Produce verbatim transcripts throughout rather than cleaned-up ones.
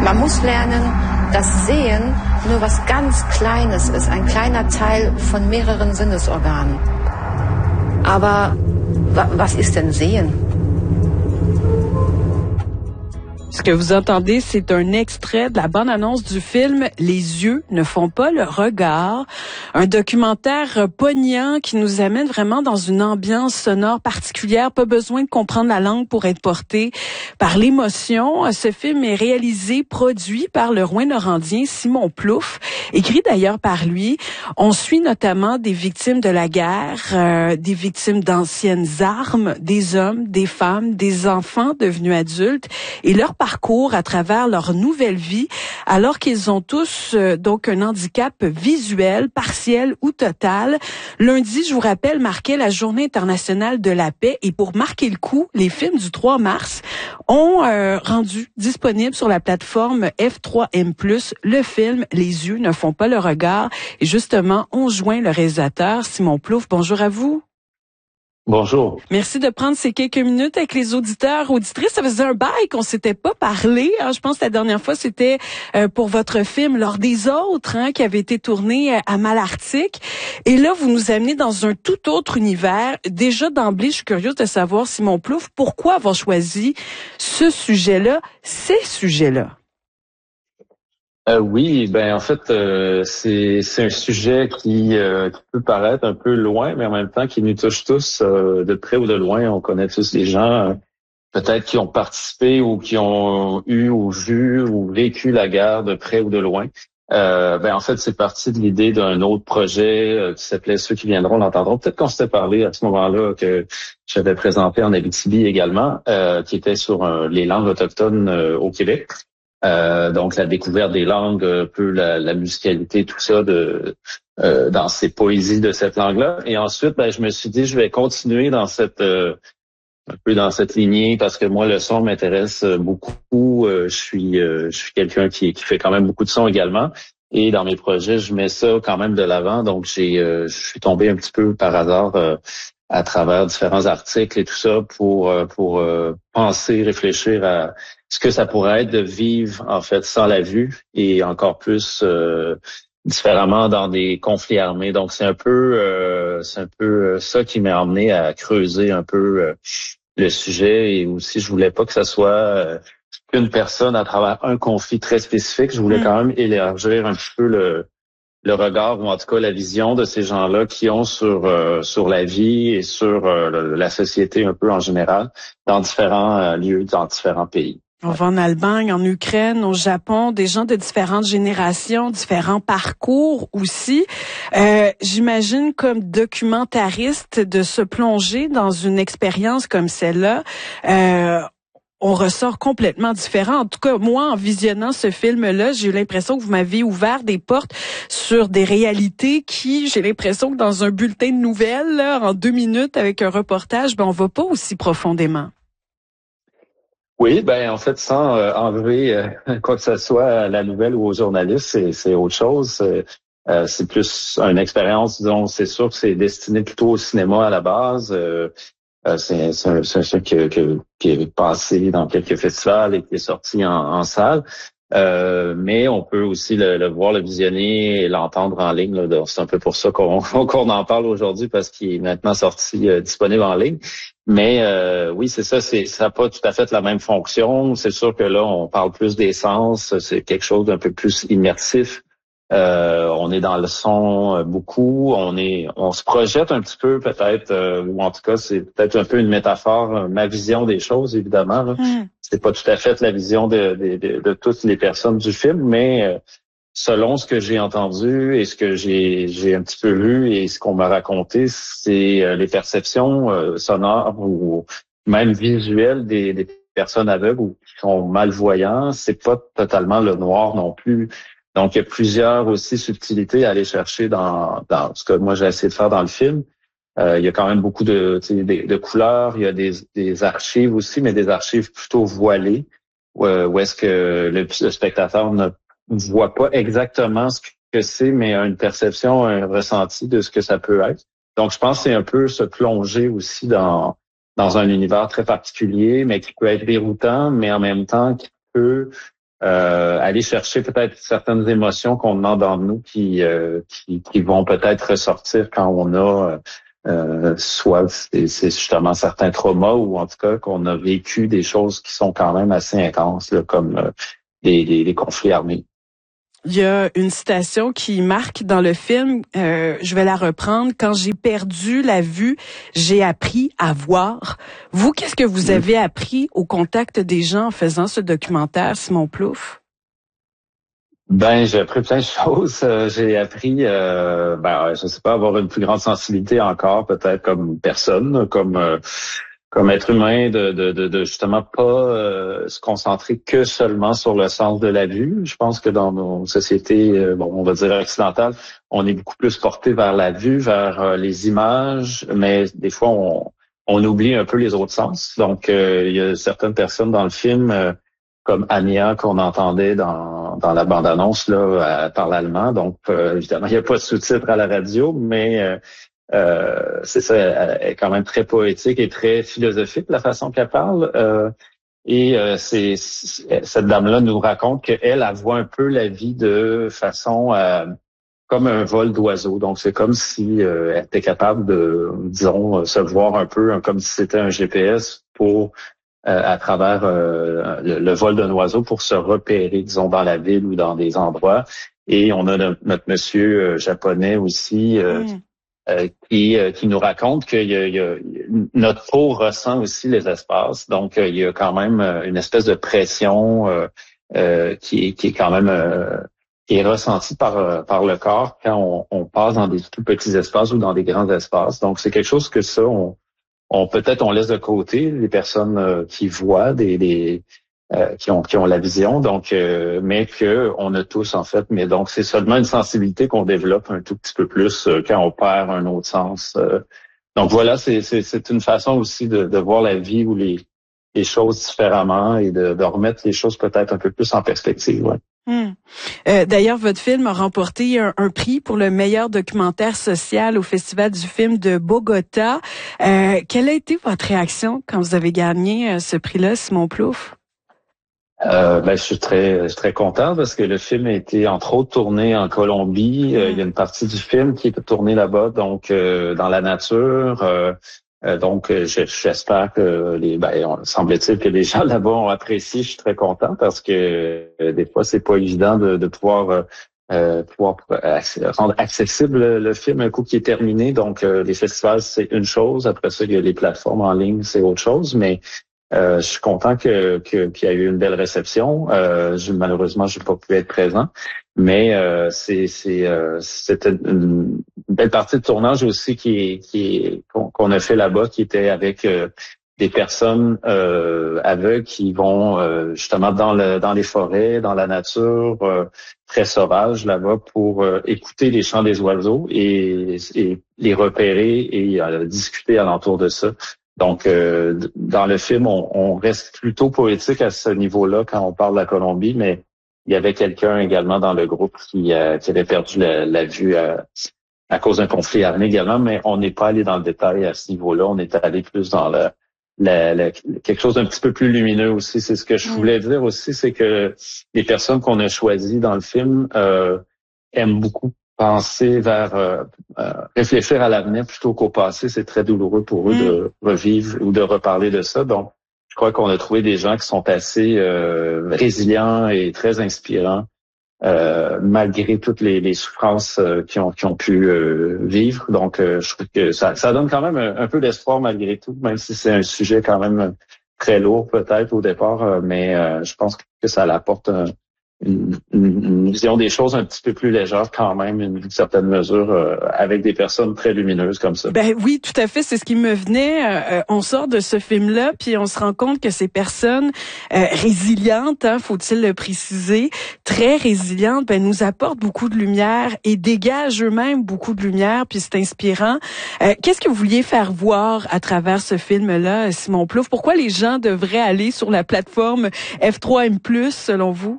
Man muss lernen, dass Sehen nur was ganz Kleines ist, ein kleiner Teil von mehreren Sinnesorganen. Aber wa- was ist denn Sehen? Ce que vous entendez, c'est un extrait de la bande-annonce du film « Les yeux ne font pas le regard », un documentaire poignant qui nous amène vraiment dans une ambiance sonore particulière. Pas besoin de comprendre la langue pour être porté par l'émotion. Ce film est réalisé, produit par le Rouyn-Norandien Simon Plouffe, écrit d'ailleurs par lui. On suit notamment des victimes de la guerre, euh, des victimes d'anciennes armes, des hommes, des femmes, des enfants devenus adultes et leur parcours à travers leur nouvelle vie, alors qu'ils ont tous euh, donc un handicap visuel, partiel ou total. Lundi, je vous rappelle, marquait la Journée internationale de la paix, et pour marquer le coup, les films du trois mars ont euh, rendu disponible sur la plateforme F trois M plus, le film « Les yeux ne font pas le regard ». Et justement, on joint le réalisateur Simon Plouffe. Bonjour à vous. Bonjour. Merci de prendre ces quelques minutes avec les auditeurs, auditrices. Ça faisait un bail qu'on s'était pas parlé. Hein. Je pense que la dernière fois, c'était euh, pour votre film Lors des autres, hein, qui avait été tourné euh, à Malartic. Et là, vous nous amenez dans un tout autre univers. Déjà d'emblée, je suis curieuse de savoir, Simon Plouffe, pourquoi avoir choisi ce sujet-là, ces sujets-là? Euh, oui, ben en fait, euh, c'est c'est un sujet qui, euh, qui peut paraître un peu loin, mais en même temps qui nous touche tous euh, de près ou de loin. On connaît tous des gens, euh, peut-être qui ont participé ou qui ont eu ou vu ou vécu la guerre de près ou de loin. Euh, ben en fait, c'est parti de l'idée d'un autre projet euh, qui s'appelait Ceux qui viendront l'entendront. Peut-être qu'on s'était parlé à ce moment-là, que j'avais présenté en Abitibi également, euh, qui était sur euh, les langues autochtones euh, au Québec. Euh, donc la découverte des langues, un peu la, la musicalité, tout ça de euh, dans ces poésies de cette langue-là. Et ensuite, ben, je me suis dit, je vais continuer dans cette euh, un peu dans cette lignée parce que moi le son m'intéresse beaucoup. Euh, je suis euh, je suis quelqu'un qui, qui fait quand même beaucoup de sons également. Et dans mes projets, je mets ça quand même de l'avant. Donc j'ai euh, je suis tombé un petit peu par hasard euh, à travers différents articles et tout ça pour euh, pour euh, penser, réfléchir à ce que ça pourrait être de vivre en fait sans la vue et encore plus euh, différemment dans des conflits armés. Donc c'est un peu euh, c'est un peu ça qui m'a emmené à creuser un peu euh, le sujet. Et aussi je voulais pas que ça soit euh, une personne à travers un conflit très spécifique. Je voulais quand même élargir un petit peu le le regard ou en tout cas la vision de ces gens-là qui ont sur euh, sur la vie et sur euh, la société un peu en général dans différents euh, lieux, dans différents pays. On va en Allemagne, en Ukraine, au Japon, des gens de différentes générations, différents parcours aussi. Euh, j'imagine comme documentariste de se plonger dans une expérience comme celle-là. Euh, on ressort complètement différent. En tout cas, moi, en visionnant ce film-là, j'ai eu l'impression que vous m'avez ouvert des portes sur des réalités qui, j'ai l'impression que dans un bulletin de nouvelles, là, en deux minutes avec un reportage, ben on va pas aussi profondément. Oui, ben en fait, sans euh, enlever euh, quoi que ce soit à la nouvelle ou aux journalistes, c'est, c'est autre chose. Euh, c'est plus une expérience, disons, c'est sûr que c'est destiné plutôt au cinéma à la base. Euh, euh, c'est, c'est, un, c'est un film qui, qui, qui est passé dans quelques festivals et qui est sorti en, en salle. Euh, mais on peut aussi le, le voir, le visionner et l'entendre en ligne. Là. C'est un peu pour ça qu'on, qu'on en parle aujourd'hui parce qu'il est maintenant sorti euh, disponible en ligne. Mais euh, oui, c'est ça, c'est ça n'a pas tout à fait la même fonction. C'est sûr que là, on parle plus des sens, c'est quelque chose d'un peu plus immersif. Euh, on est dans le son euh, beaucoup, on est on se projette un petit peu peut-être, euh, ou en tout cas, c'est peut-être un peu une métaphore, euh, ma vision des choses, évidemment. Là. Mm. C'est pas tout à fait la vision de, de, de, de toutes les personnes du film, mais euh, selon ce que j'ai entendu et ce que j'ai j'ai un petit peu vu et ce qu'on m'a raconté, c'est euh, les perceptions euh, sonores ou même visuelles des, des personnes aveugles ou qui sont malvoyants. C'est pas totalement le noir non plus. Donc, il y a plusieurs aussi subtilités à aller chercher dans, dans ce que moi j'ai essayé de faire dans le film. Euh, il y a quand même beaucoup de, de, de couleurs, il y a des, des archives aussi, mais des archives plutôt voilées, où, où est-ce que le, le spectateur ne voit pas exactement ce que c'est, mais a une perception, un ressenti de ce que ça peut être. Donc, je pense que c'est un peu se plonger aussi dans, dans un univers très particulier, mais qui peut être déroutant, mais en même temps qui peut euh, aller chercher peut-être certaines émotions qu'on a dans nous qui, euh, qui, qui vont peut-être ressortir quand on a euh, soit c'est, c'est justement certains traumas ou en tout cas qu'on a vécu des choses qui sont quand même assez intenses, là, comme euh, des, des, des conflits armés. Il y a une citation qui marque dans le film, euh, je vais la reprendre. Quand j'ai perdu la vue, j'ai appris à voir. Vous, qu'est-ce que vous avez appris au contact des gens en faisant ce documentaire, Simon Plouffe? Ben, j'ai appris plein de choses. Euh, j'ai appris, euh, ben, je sais pas, avoir une plus grande sensibilité encore, peut-être comme personne, comme euh, comme être humain, de, de, de, de justement pas euh, se concentrer que seulement sur le sens de la vue. Je pense que dans nos sociétés, euh, bon, on va dire occidentales, on est beaucoup plus porté vers la vue, vers euh, les images, mais des fois on, on oublie un peu les autres sens. Donc, euh, il y a certaines personnes dans le film, euh, comme Anya qu'on entendait dans, dans la bande-annonce là, elle parle allemand. Donc, euh, évidemment, il n'y a pas de sous-titres à la radio, mais euh, Euh, c'est ça, elle est quand même très poétique et très philosophique la façon qu'elle parle. Euh, et euh, c'est, c'est cette dame-là nous raconte qu'elle, elle voit un peu la vie de façon euh, comme un vol d'oiseau. Donc c'est comme si euh, elle était capable de, disons, se voir un peu hein, comme si c'était un G P S pour euh, à travers euh, le, le vol d'un oiseau pour se repérer, disons, dans la ville ou dans des endroits. Et on a notre, notre monsieur euh, japonais aussi. Euh, mm. Euh, qui, euh, qui nous raconte que y a, y a, notre peau ressent aussi les espaces. Donc, euh, il y a quand même une espèce de pression euh, euh, qui, est, qui est quand même euh, qui est ressentie par, par le corps quand on, on passe dans des tout petits espaces ou dans des grands espaces. Donc, c'est quelque chose que ça, on, on peut-être on laisse de côté les personnes euh, qui voient des... des Euh, qui ont qui ont la vision, donc euh, mais que on a tous en fait, mais donc c'est seulement une sensibilité qu'on développe un tout petit peu plus euh, quand on perd un autre sens. Euh. Donc voilà, c'est c'est c'est une façon aussi de, de voir la vie ou les les choses différemment et de, de remettre les choses peut-être un peu plus en perspective. Ouais. Hmm. Euh, d'ailleurs, votre film a remporté un, un prix pour le meilleur documentaire social au Festival du film de Bogota. Euh, quelle a été votre réaction quand vous avez gagné euh, ce prix-là, Simon Plouffe? Euh, ben, je suis très, je suis très content parce que le film a été entre autres tourné en Colombie. Euh, il y a une partie du film qui est tournée là-bas, donc euh, dans la nature. Euh, euh, donc, j'espère que les, ben, semble-t-il que les gens là-bas ont apprécié. Je suis très content parce que euh, des fois c'est pas évident de, de pouvoir euh, pouvoir rendre accessible le, le film un coup qui est terminé. Donc, euh, les festivals c'est une chose. Après ça, il y a les plateformes en ligne, c'est autre chose, mais Euh, je suis content que, que qu'il y a eu une belle réception. Euh, je, malheureusement, j'ai pas pu être présent, mais euh, c'est c'est euh, c'était une belle partie de tournage aussi qui qui qu'on, qu'on a fait là-bas, qui était avec euh, des personnes euh, aveugles qui vont euh, justement dans le dans les forêts, dans la nature euh, très sauvage là-bas pour euh, écouter les chants des oiseaux et, et les repérer et euh, discuter alentour de ça. Donc, euh, dans le film, on, on reste plutôt poétique à ce niveau-là quand on parle de la Colombie, mais il y avait quelqu'un également dans le groupe qui, euh, qui avait perdu la, la vue à, à cause d'un conflit armé également, mais on n'est pas allé dans le détail à ce niveau-là. On est allé plus dans le, le, le quelque chose d'un petit peu plus lumineux aussi. C'est ce que je voulais dire aussi, c'est que les personnes qu'on a choisies dans le film euh, aiment beaucoup penser vers euh, euh, réfléchir à l'avenir plutôt qu'au passé. C'est très douloureux pour eux mmh. de revivre ou de reparler de ça. Donc, je crois qu'on a trouvé des gens qui sont assez euh, résilients et très inspirants euh, malgré toutes les, les souffrances euh, qu'ils ont, qu'ils ont pu euh, vivre. Donc, euh, je trouve que ça, ça donne quand même un, un peu d'espoir malgré tout, même si c'est un sujet quand même très lourd peut-être au départ, euh, mais euh, je pense que ça apporte un Une, une, une vision des choses un petit peu plus légère quand même, une certaine mesure, euh, avec des personnes très lumineuses comme ça. Ben oui, tout à fait, c'est ce qui me venait. Euh, on sort de ce film-là, puis on se rend compte que ces personnes euh, résilientes, hein, faut-il le préciser, très résilientes, ben nous apportent beaucoup de lumière et dégagent eux-mêmes beaucoup de lumière, puis c'est inspirant. Euh, qu'est-ce que vous vouliez faire voir à travers ce film-là, Simon Plouffe? Pourquoi les gens devraient aller sur la plateforme F trois M plus, selon vous?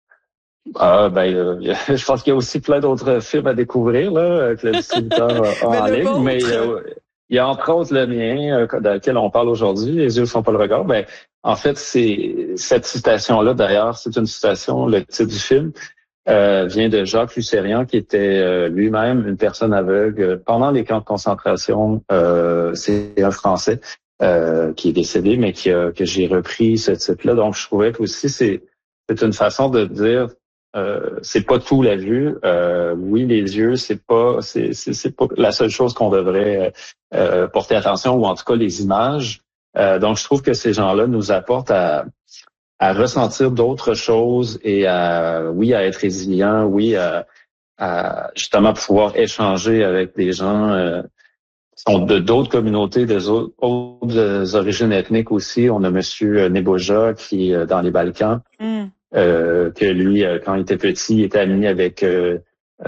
Ah ben, euh, je pense qu'il y a aussi plein d'autres films à découvrir là que le distributeur a en ligne, mais euh, il y a entre autres le mien euh, dans lequel on parle aujourd'hui, Les yeux ne font pas le regard. Ben, en fait, c'est cette citation-là, d'ailleurs, c'est une citation, le titre du film, euh, vient de Jacques Lucerian, qui était euh, lui-même une personne aveugle pendant les camps de concentration. Euh, c'est un Français euh, qui est décédé, mais qui a, que j'ai repris ce titre-là. Donc, je trouvais que aussi, c'est, c'est une façon de dire, euh, c'est pas tout la vue. Euh, oui, les yeux, c'est pas, c'est, c'est, c'est pas la seule chose qu'on devrait euh, porter attention, ou en tout cas les images. Euh, donc, je trouve que ces gens-là nous apportent à à ressentir d'autres choses et à, oui, à être résilient, oui, à, à justement pouvoir échanger avec des gens euh, qui sont de d'autres communautés, de autres, autres origines ethniques aussi. On a Monsieur Neboja qui est dans les Balkans, mm. euh, que lui, quand il était petit, il était ami avec euh,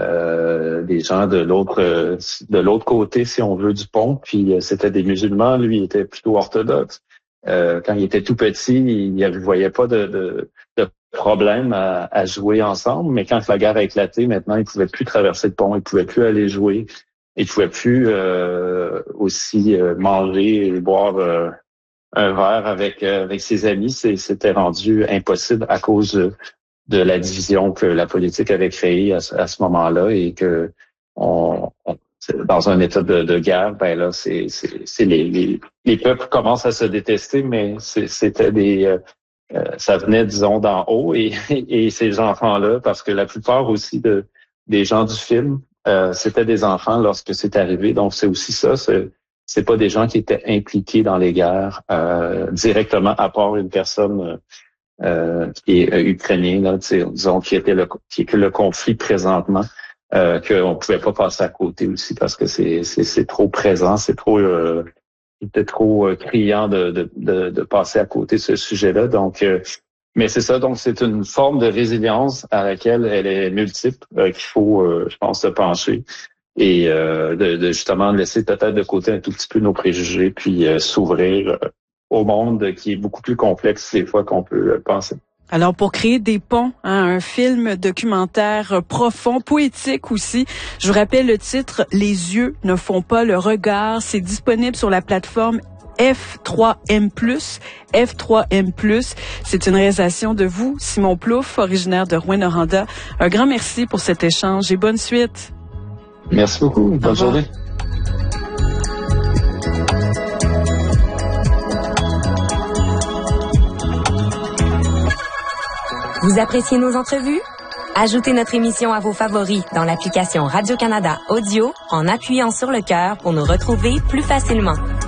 euh, des gens de l'autre de l'autre côté, si on veut, du pont. Puis c'était des musulmans, lui il était plutôt orthodoxe. Euh, quand il était tout petit, il ne voyait pas de, de, de problème à, à jouer ensemble, mais quand la guerre a éclaté, maintenant, il ne pouvait plus traverser le pont, il ne pouvait plus aller jouer, il ne pouvait plus euh, aussi euh, manger et boire euh, un verre avec euh, avec ses amis. C'est, c'était rendu impossible à cause de, de la division que la politique avait créée à, à ce moment-là, et que on, on dans un état de, de guerre, ben là, c'est, c'est, c'est les, les, les peuples commencent à se détester, mais c'est, c'était des, euh, euh, ça venait, disons, d'en haut, et, et ces enfants-là, parce que la plupart aussi de des gens du film, euh, c'était des enfants lorsque c'est arrivé. Donc c'est aussi ça, c'est, c'est pas des gens qui étaient impliqués dans les guerres euh, directement, à part une personne euh, qui est euh, ukrainienne, là, disons, qui était le, qui est le conflit présentement. Euh, qu'on pouvait pas passer à côté aussi, parce que c'est c'est, c'est trop présent, c'est trop euh, c'était trop euh, criant de, de de de passer à côté de ce sujet-là. Donc, euh, mais c'est ça. Donc, c'est une forme de résilience à laquelle elle est multiple euh, qu'il faut, euh, je pense, se pencher, et euh, de, de justement laisser peut-être de côté un tout petit peu nos préjugés, puis euh, s'ouvrir euh, au monde qui est beaucoup plus complexe des fois qu'on peut euh, penser. Alors, pour créer des ponts, hein, un film documentaire profond, poétique aussi. Je vous rappelle le titre, « Les yeux ne font pas le regard ». C'est disponible sur la plateforme F trois M plus. F trois M plus. C'est une réalisation de vous, Simon Plouffe, originaire de Rouyn-Noranda. Un grand merci pour cet échange et bonne suite. Merci beaucoup. Bonne journée. Vous appréciez nos entrevues? Ajoutez notre émission à vos favoris dans l'application Radio-Canada Audio en appuyant sur le cœur pour nous retrouver plus facilement.